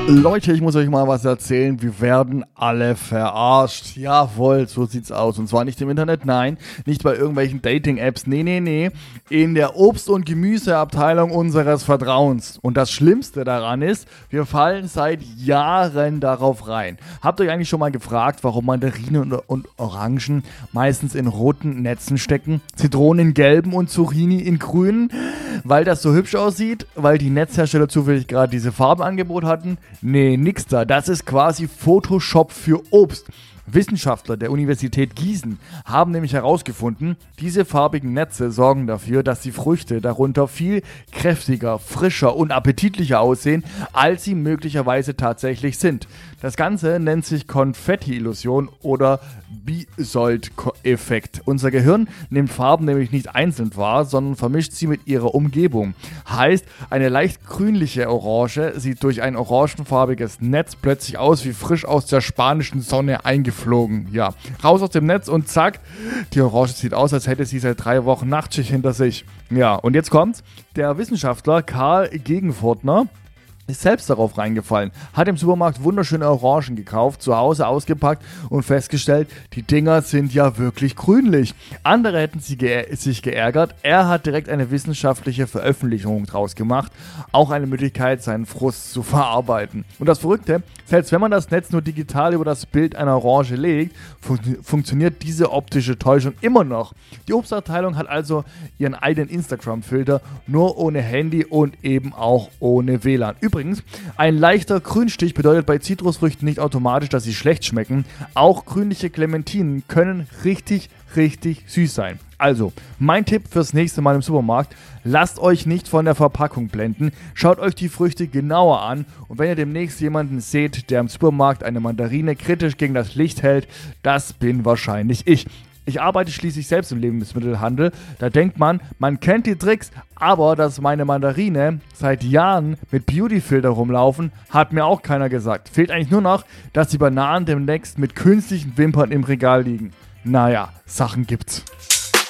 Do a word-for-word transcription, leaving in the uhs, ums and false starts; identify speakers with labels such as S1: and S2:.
S1: Leute, ich muss euch mal was erzählen. Wir werden alle verarscht. Jawohl, so sieht's aus. Und zwar nicht im Internet, nein. Nicht bei irgendwelchen Dating-Apps. Nee, nee, nee. In der Obst- und Gemüseabteilung unseres Vertrauens. Und das Schlimmste daran ist, wir fallen seit Jahren darauf rein. Habt ihr euch eigentlich schon mal gefragt, warum Mandarinen und, und Orangen meistens in roten Netzen stecken? Zitronen in gelben und Zucchini in grünen? Weil das so hübsch aussieht? Weil die Netzhersteller zufällig gerade diese Farbenangebot hatten? Nee, nix da. Das ist quasi Photoshop für Obst. Wissenschaftler der Universität Gießen haben nämlich herausgefunden, diese farbigen Netze sorgen dafür, dass die Früchte darunter viel kräftiger, frischer und appetitlicher aussehen, als sie möglicherweise tatsächlich sind. Das Ganze nennt sich Konfetti-Illusion oder Bisold-Effekt. Unser Gehirn nimmt Farben nämlich nicht einzeln wahr, sondern vermischt sie mit ihrer Umgebung. Heißt, eine leicht grünliche Orange sieht durch ein orangenfarbiges Netz plötzlich aus wie frisch aus der spanischen Sonne eingeflogen. Ja, raus aus dem Netz und zack, die Orange sieht aus, als hätte sie seit drei Wochen Nachtschicht hinter sich. Ja, und jetzt kommt's. Der Wissenschaftler Karl Gegenfurtner ist selbst darauf reingefallen, hat im Supermarkt wunderschöne Orangen gekauft, zu Hause ausgepackt und festgestellt, die Dinger sind ja wirklich grünlich. Andere hätten sie ge- sich geärgert, er hat direkt eine wissenschaftliche Veröffentlichung draus gemacht, auch eine Möglichkeit, seinen Frust zu verarbeiten. Und das Verrückte, selbst wenn man das Netz nur digital über das Bild einer Orange legt, fun- funktioniert diese optische Täuschung immer noch. Die Obstabteilung hat also ihren eigenen Instagram-Filter, nur ohne Handy und eben auch ohne W L A N. Übrigens, ein leichter Grünstich bedeutet bei Zitrusfrüchten nicht automatisch, dass sie schlecht schmecken. Auch grünliche Clementinen können richtig, richtig süß sein. Also, mein Tipp fürs nächste Mal im Supermarkt: Lasst euch nicht von der Verpackung blenden, schaut euch die Früchte genauer an und wenn ihr demnächst jemanden seht, der im Supermarkt eine Mandarine kritisch gegen das Licht hält, das bin wahrscheinlich ich. Ich arbeite schließlich selbst im Lebensmittelhandel. Da denkt man, man kennt die Tricks, aber dass meine Mandarine seit Jahren mit Beautyfilter rumlaufen, hat mir auch keiner gesagt. Fehlt eigentlich nur noch, dass die Bananen demnächst mit künstlichen Wimpern im Regal liegen. Naja, Sachen gibt's.